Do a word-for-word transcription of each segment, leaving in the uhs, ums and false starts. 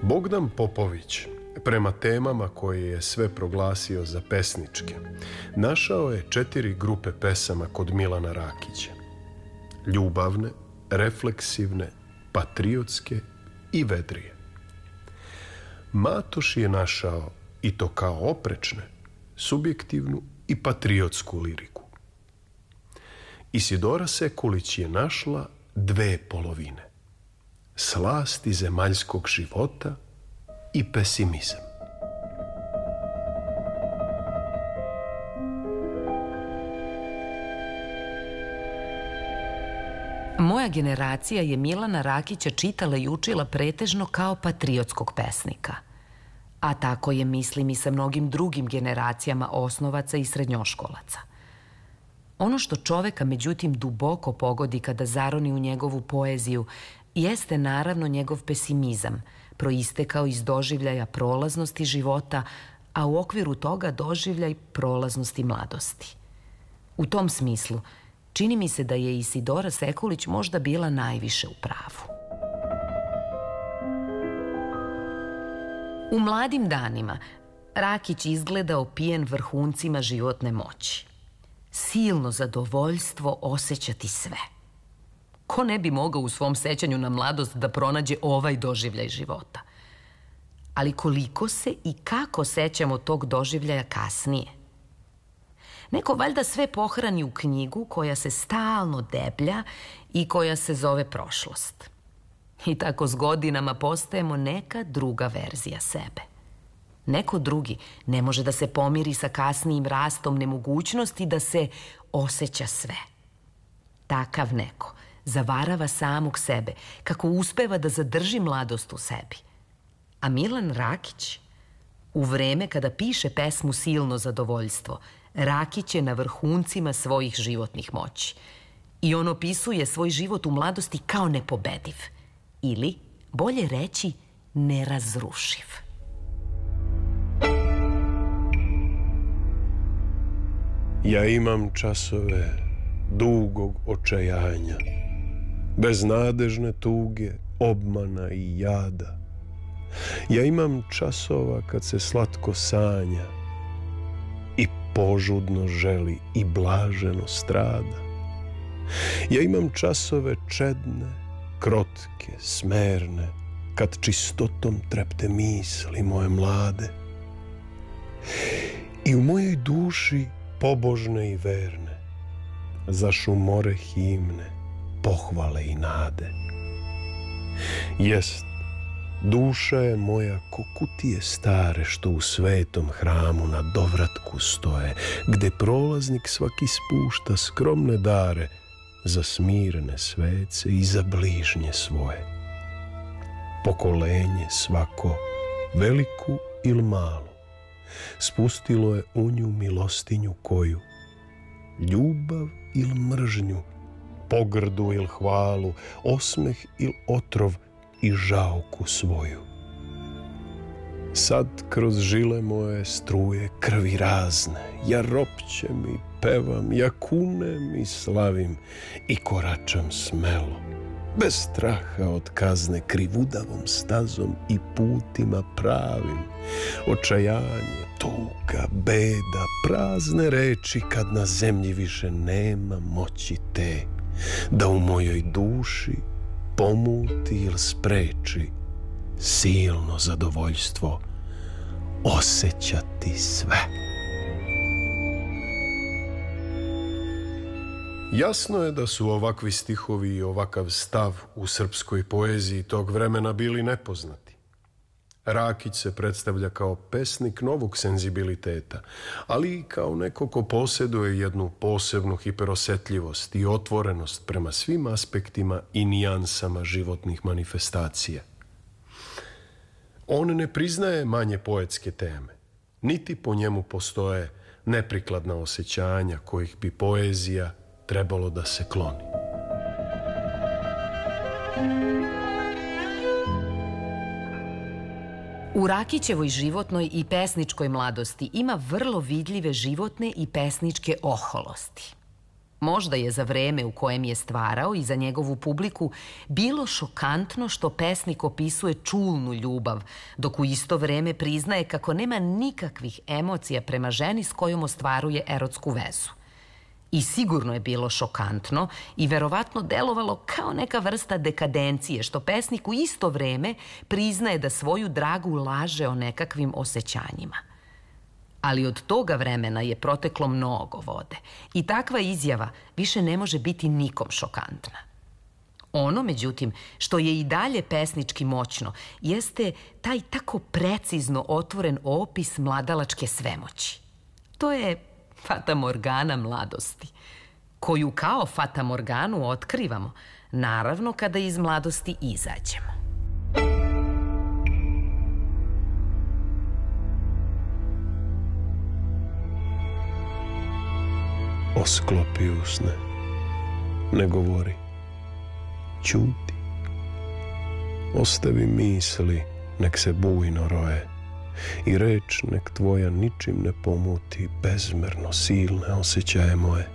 Bogdan Popović, prema temama koje je sve proglasio za pesničke, našao je četiri grupe pesama kod Milana Rakića. Ljubavne, refleksivne, patriotske i vedrije. Matoš je našao, i to kao oprečne, subjektivnu i patriotsku liriku. Isidora Sekulić je našla dve polovine: slasti zemaljskog života i pesimizam. Moja generacija je Milana Rakića čitala i učila pretežno kao patriotskog pesnika. A tako je, mislim, i sa mnogim drugim generacijama osnovaca i srednjoškolaca. Ono što čoveka, međutim, duboko pogodi kada zaroni u njegovu poeziju jeste naravno njegov pesimizam, proistekao iz doživljaja prolaznosti života, a u okviru toga doživljaj prolaznosti mladosti. U tom smislu, čini mi se da je Isidora Sekulić možda bila najviše u pravu. U mladim danima Rakić izgleda opijen vrhuncima životne moći. Silno zadovoljstvo osjećati sve. Ko ne bi mogao u svom sećanju na mladost da pronađe ovaj doživljaj života? Ali koliko se i kako sećamo tog doživljaja kasnije? Neko valjda sve pohrani u knjigu koja se stalno deblja i koja se zove prošlost. I tako s godinama postajemo neka druga verzija sebe. Neko drugi ne može da se pomiri sa kasnijim rastom nemogućnosti da se osjeća sve. Takav neko zavarava samog sebe, kako uspeva da zadrži mladost u sebi. A Milan Rakić, u vreme kada piše pesmu Silno zadovoljstvo, Rakić je na vrhuncima svojih životnih moći. I on opisuje svoj život u mladosti kao nepobediv. Ili, bolje reći, nerazrušiv. Ja imam časove dugog očajanja, beznadežne tuge, obmana i jada. Ja imam časova kad se slatko sanja i požudno želi i blaženo strada. Ja imam časove čedne, krotke, smerne, kad čistotom trepte misli moje mlade. I u mojoj duši pobožne i verne zašumore himne, pohvale i nade. Jest, duša je moja ko kutije stare što u svetom hramu na dovratku stoje, gde prolaznik svaki spušta skromne dare za smirene svece i za bližnje svoje. Pokolenje svako, veliku ili malu, spustilo je u nju milostinju koju, ljubav ili mržnju, pogrdu ili hvalu, osmeh ili otrov i žauku svoju. Sad kroz žile moje struje krvi razne, ja ropćem i pevam, ja kunem i slavim i koračam smelo, bez straha od kazne, krivudavom stazom i putima pravim. Očajanje, tuga, beda, prazne reči kad na zemlji više nema moći te da u mojoj duši pomuti ili spreči silno zadovoljstvo osjećati sve. Jasno je da su ovakvi stihovi i ovakav stav u srpskoj poeziji tog vremena bili nepoznati. Rakić se predstavlja kao pesnik novog senzibiliteta, ali i kao neko ko posjeduje jednu posebnu hiperosetljivost i otvorenost prema svim aspektima i nijansama životnih manifestacija. On ne priznaje manje poetske teme, niti po njemu postoje neprikladna osjećanja kojih bi poezija trebalo da se kloni. U Rakićevoj životnoj i pesničkoj mladosti ima vrlo vidljive životne i pesničke oholosti. Možda je za vreme u kojem je stvarao i za njegovu publiku bilo šokantno što pesnik opisuje čulnu ljubav, dok u isto vreme priznaje kako nema nikakvih emocija prema ženi s kojom ostvaruje erotsku vezu. I sigurno je bilo šokantno i verovatno delovalo kao neka vrsta dekadencije, što pesnik u isto vreme priznaje da svoju dragu laže o nekakvim osjećanjima. Ali od toga vremena je proteklo mnogo vode i takva izjava više ne može biti nikom šokantna. Ono, međutim, što je i dalje pesnički moćno, jeste taj tako precizno otvoren opis mladalačke svemoći. To je fatamorgana mladosti, koju kao fatamorganu otkrivamo, naravno kada iz mladosti izađemo. Osklopi usne, ne govori, ćuti. Ostavi misli, nek se bujno roje, i reč nek tvoja ničim ne pomuti bezmerno silne osjećaje moje.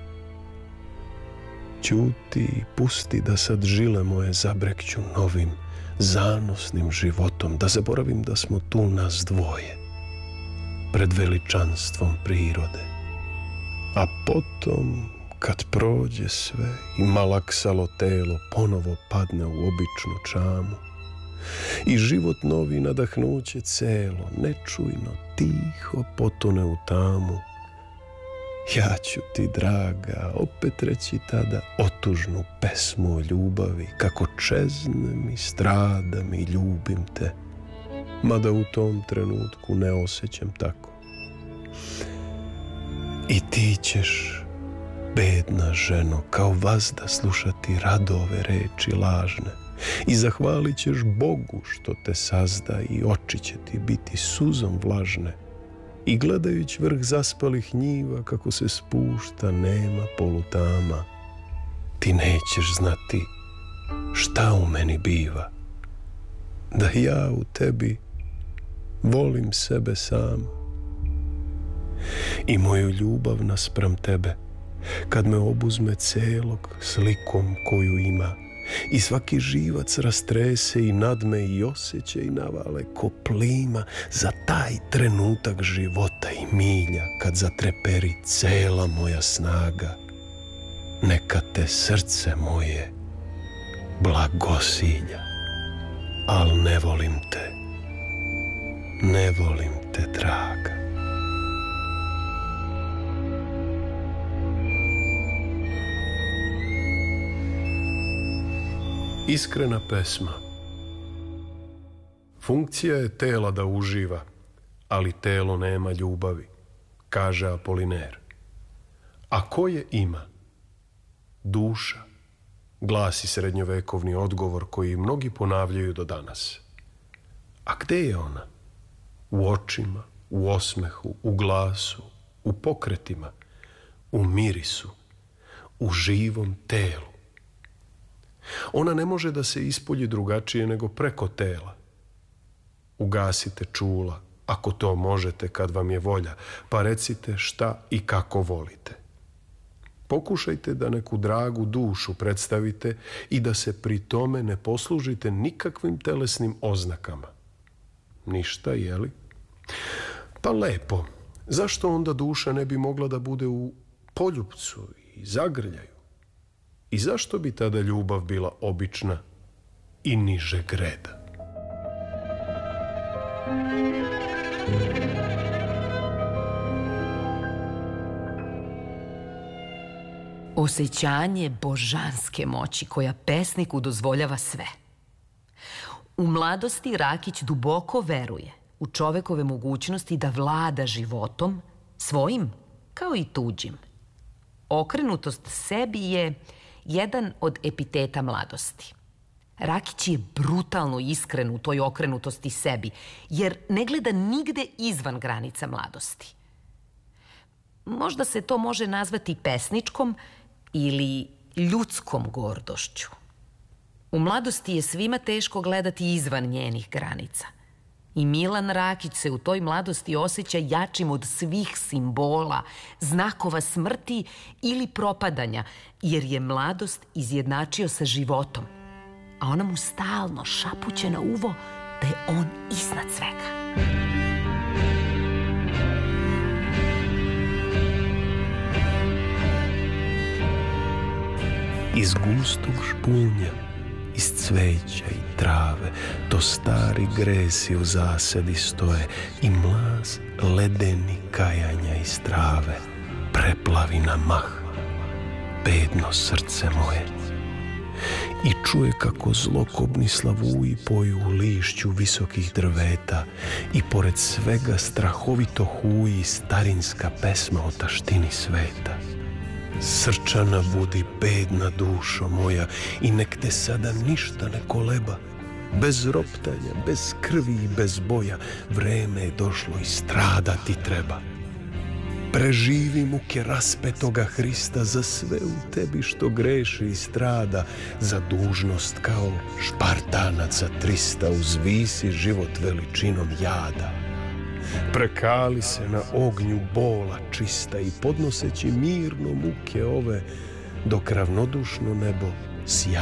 Ćuti i pusti da sad žile moje zabrekću novim, zanosnim životom, da zaboravim da smo tu nas dvoje, pred veličanstvom prirode. A potom, kad prođe sve i malaksalo telo ponovo padne u običnu čamu i život novi nadahnuće celo, nečujno, tiho potone u tamu, ja ću ti, draga, opet reći tada otužnu pesmu o ljubavi, kako čeznem i stradam i ljubim te, mada u tom trenutku ne osjećam tako. I ti ćeš, bedna ženo, kao vazda slušati radove reči lažne i zahvalit ćeš Bogu što te sazda i oči će ti biti suzom vlažne i gledajući vrh zaspalih njiva kako se spušta nema polutama, ti nećeš znati šta u meni biva, da ja u tebi volim sebe sama i moju ljubav naspram tebe, kad me obuzme celog slikom koju ima i svaki živac rastrese i nadme i osjeća i navale ko plima za taj trenutak života i milja kad zatreperi cela moja snaga, neka te srce moje blagosilja, al ne volim te, ne volim te, draga. Iskrena pesma. Funkcija je tela da uživa, ali telo nema ljubavi, kaže Apoliner. A ko je ima? Duša, glasi srednjovekovni odgovor koji mnogi ponavljaju do danas. A gde je ona? U očima, u osmehu, u glasu, u pokretima, u mirisu, u živom telu. Ona ne može da se ispolji drugačije nego preko tela. Ugasite čula, ako to možete kad vam je volja, pa recite šta i kako volite. Pokušajte da neku dragu dušu predstavite i da se pri tome ne poslužite nikakvim telesnim oznakama. Ništa, jeli? Pa lepo, zašto onda duša ne bi mogla da bude u poljupcu i zagrljaju? I zašto bi tada ljubav bila obična i nižeg reda? Osjećanje božanske moći koja pesniku dozvoljava sve. U mladosti Rakić duboko veruje u čovekove mogućnosti da vlada životom, svojim kao i tuđim. Okrenutost sebi je jedan od epiteta mladosti. Rakić je brutalno iskren u toj okrenutosti sebi, jer ne gleda nigde izvan granica mladosti. Možda se to može nazvati pesničkom ili ljudskom gordošću. U mladosti je svima teško gledati izvan njenih granica. I Milan Rakić se u toj mladosti osjeća jačim od svih simbola, znakova smrti ili propadanja, jer je mladost izjednačio sa životom. A ona mu stalno šapuće na uvo da je on iznad svega. Iz gustog špunja, iz cveća i trave, to stari gresi u zasedi stoje i mlaz ledeni kajanja iz trave preplavi na mah bedno srce moje. I čuje kako zlokobni slavuji poju u lišću visokih drveta i pored svega strahovito huji starinska pesma o taštini sveta. Srčana budi, bedna dušo moja, i nek te sada ništa ne koleba. Bez roptanja, bez krvi i bez boja, vreme je došlo i stradati treba. Preživi muke raspetoga Hrista za sve u tebi što greši i strada, za dužnost kao Špartanaca trista uzvisi život veličinom jada. Prekali se na ognju bola čista i podnoseći mirno muke ove, dok ravnodušno nebo sja.